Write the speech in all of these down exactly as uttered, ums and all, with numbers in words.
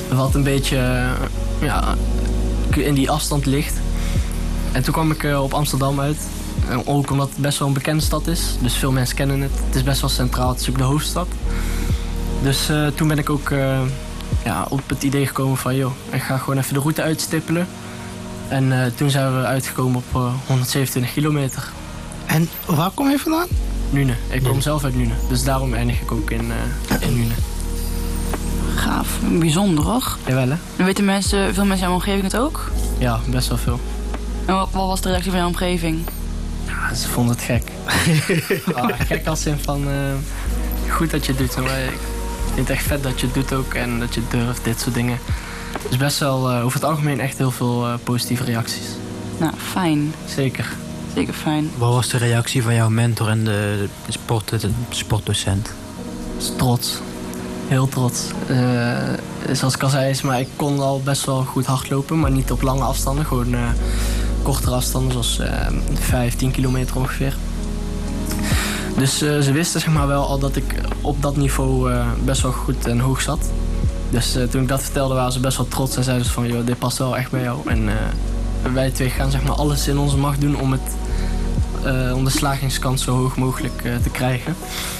wat een beetje uh, ja, in die afstand ligt. En toen kwam ik uh, op Amsterdam uit. En ook omdat het best wel een bekende stad is. Dus veel mensen kennen het. Het is best wel centraal. Het is ook de hoofdstad. Dus uh, toen ben ik ook uh, ja, op het idee gekomen van... joh, ik ga gewoon even de route uitstippelen. En uh, toen zijn we uitgekomen op uh, honderdzevenentwintig kilometer. En waar kom je vandaan? Nune. Ik kom zelf uit Nune. Dus daarom eindig ik ook in, uh, in Nune. Gaaf. Bijzonder, hoor. Jawel, hè? En weten mensen, veel mensen in jouw omgeving het ook? Ja, best wel veel. En wat, wat was de reactie van jouw omgeving? Ja, ze vonden het gek. ah, gek als in van... Uh, goed dat je het doet. Maar ik vind het echt vet dat je het doet ook. En dat je het durft, dit soort dingen. Dus best wel uh, over het algemeen echt heel veel uh, positieve reacties. Nou, fijn. Zeker. Zeker fijn. Wat was de reactie van jouw mentor en de sport, de sportdocent? Trots. Heel trots. Uh, zoals ik al zei, is, maar ik kon al best wel goed hardlopen. Maar niet op lange afstanden. Gewoon uh, kortere afstanden, zoals uh, vijf, tien kilometer ongeveer. Dus uh, ze wisten zeg maar, wel al dat ik op dat niveau uh, best wel goed en hoog zat. Dus uh, toen ik dat vertelde waren ze best wel trots. En zeiden ze van, joh, dit past wel echt bij jou. En uh, wij twee gaan zeg maar, alles in onze macht doen om, het, uh, om de slagingskans zo hoog mogelijk uh, te krijgen.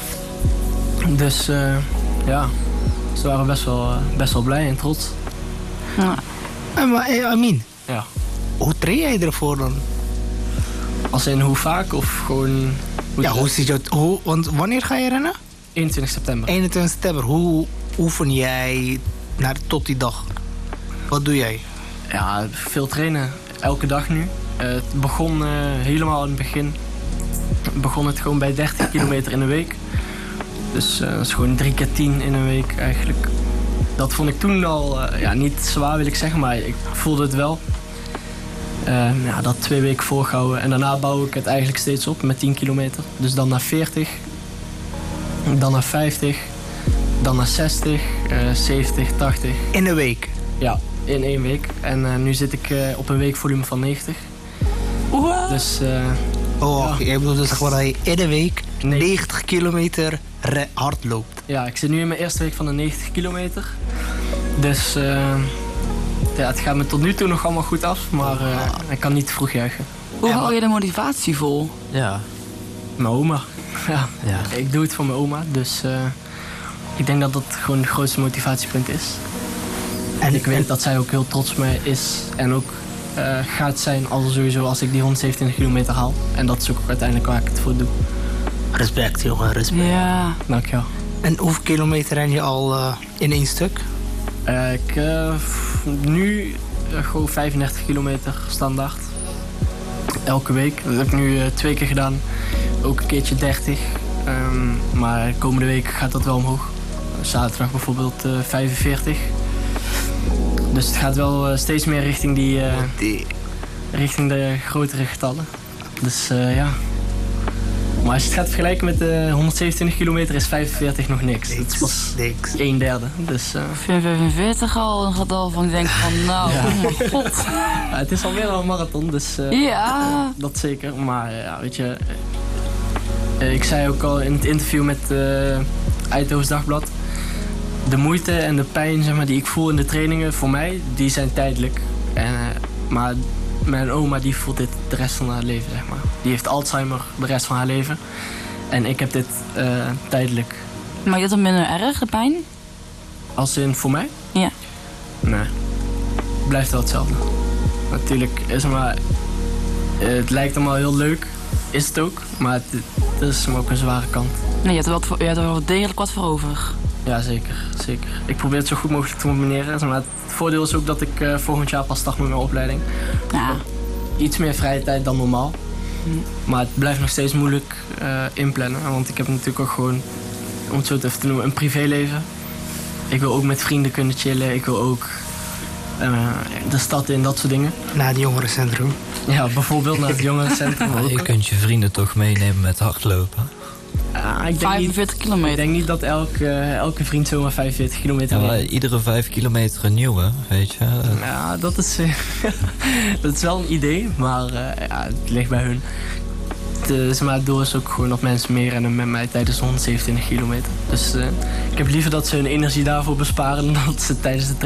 Dus uh, ja, ze waren best wel, uh, best wel blij en trots. Ja. En maar hey, Amin, Ja. hoe train jij ervoor dan? Als in hoe vaak of gewoon... Hoe Ja, hoe ziet het? Hoe, want wanneer ga je rennen? eenentwintig september. eenentwintig september. Hoe oefen jij naar, tot die dag? Wat doe jij? Ja, veel trainen. Elke dag nu. Uh, het begon uh, helemaal in het begin. Begon het gewoon bij dertig kilometer in een week. Dus uh, dat is gewoon drie keer tien in een week eigenlijk. Dat vond ik toen al uh, ja, niet zwaar wil ik zeggen, maar ik voelde het wel. Uh, ja, dat twee weken volgehouden. En daarna bouw ik het eigenlijk steeds op met tien kilometer. Dus dan naar veertig. Dan naar vijftig. Dan naar zestig. Uh, zeventig, tachtig. In een week? Ja, in één week. En uh, nu zit ik uh, op een weekvolume van negentig. Oeh. Dus... Uh, Oh, ja. ik bedoel dus gewoon dat je in een week Nee. negentig kilometer re- hard loopt. Ja, ik zit nu in mijn eerste week van de negentig kilometer. Dus uh, ja, het gaat me tot nu toe nog allemaal goed af. Maar uh, ik kan niet te vroeg juichen. Hoe hou je de motivatie vol? Ja. Mijn oma. Ja, Ja. ik doe het voor mijn oma. Dus uh, ik denk dat dat gewoon het grootste motivatiepunt is. En ik weet dat zij ook heel trots op mij is. En ook uh, gaat zijn al sowieso als ik die honderdzevenentwintig kilometer haal. En dat is ook uiteindelijk waar ik het voor doe. Respect, jongen, respect. Ja. Dankjewel. En hoeveel kilometer ren je al uh, in één stuk? Uh, ik uh, nu uh, gewoon vijfendertig kilometer standaard. Elke week. Dat heb ik nu uh, twee keer gedaan. Ook een keertje dertig. Um, maar de komende week gaat dat wel omhoog. Zaterdag bijvoorbeeld uh, vijfenveertig. Dus het gaat wel uh, steeds meer richting, die, uh, Die... richting de grotere getallen. Dus uh, ja. Maar als je het gaat vergelijken met de honderdzevenentwintig kilometer is vijfenveertig nog niks. Dat is pas niks. een derde. Dus, uh, Ik vind vijfenveertig al een getal van ik denk van nou, Ja. oh mijn god. ja, het is alweer al een marathon, dus uh, Ja. dat zeker. Maar uh, ja, weet je, uh, ik zei ook al in het interview met uh, Eindhoven Dagblad, de moeite en de pijn zeg maar, die ik voel in de trainingen, voor mij, die zijn tijdelijk. En, uh, maar mijn oma die voelt dit de rest van haar leven, zeg maar. Die heeft Alzheimer de rest van haar leven. En ik heb dit uh, tijdelijk. Maak je dat dan minder erg, de pijn? Als in voor mij? Ja. Nee. Het blijft wel hetzelfde. Natuurlijk is het maar... Het lijkt allemaal heel leuk. Is het ook. Maar het, het is maar ook een zware kant. Nee, je hebt er, wat voor, je hebt er wel degelijk wat voor over. Ja, zeker. zeker. Ik probeer het zo goed mogelijk te combineren. Maar het voordeel is ook dat ik uh, volgend jaar pas start met mijn opleiding. Ja. Iets meer vrije tijd dan normaal. Maar het blijft nog steeds moeilijk uh, inplannen. Want ik heb natuurlijk ook gewoon, om het zo even te noemen, een privéleven. Ik wil ook met vrienden kunnen chillen. Ik wil ook uh, de stad in, dat soort dingen. Naar het jongerencentrum. Ja, bijvoorbeeld naar het jongerencentrum. Maar je kunt je vrienden toch meenemen met hardlopen? Uh, ik, denk niet, vijfenveertig kilometer. ik denk niet dat elke, uh, elke vriend zomaar vijfenveertig kilometer Ja, maar neemt. iedere vijf kilometer een nieuwe, weet je. Ja, dat is, uh, dat is wel een idee, maar uh, ja, het ligt bij hun. Dus, maar het doel is ook gewoon dat mensen meer rennen met mij tijdens de honderdzevenentwintig kilometer. Dus uh, ik heb liever dat ze hun energie daarvoor besparen dan dat ze tijdens de